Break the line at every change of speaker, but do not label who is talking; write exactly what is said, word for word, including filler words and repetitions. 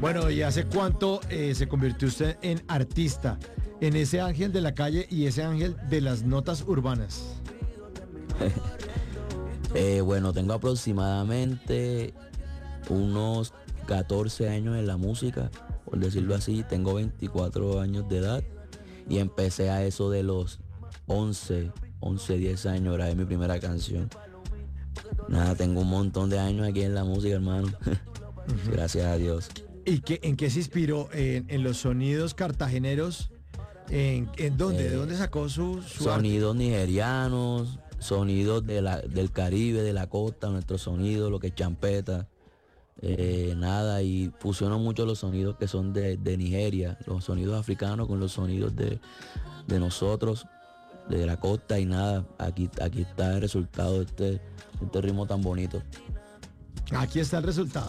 Bueno, ¿y hace cuánto eh, se convirtió usted en artista? En ese ángel de la calle y ese ángel de las notas urbanas.
Eh, bueno, tengo aproximadamente unos catorce años en la música, por decirlo así. Tengo veinticuatro años de edad y empecé a eso de los once, once, diez años, grabé mi primera canción. Nada, tengo un montón de años aquí en la música, hermano. Uh-huh. Gracias a Dios.
¿Y qué, en qué se inspiró? ¿En, en los sonidos cartageneros? ¿En, en dónde? Eh, ¿De dónde sacó su, su
sonidos
arte?
nigerianos, sonidos de la, del Caribe, de la costa, nuestros sonidos, lo que es champeta. Eh, nada, y fusiono mucho los sonidos que son de, de Nigeria, los sonidos africanos con los sonidos de, de nosotros, de la costa, y nada, aquí, aquí está el resultado de este, este ritmo tan bonito.
Aquí está el resultado.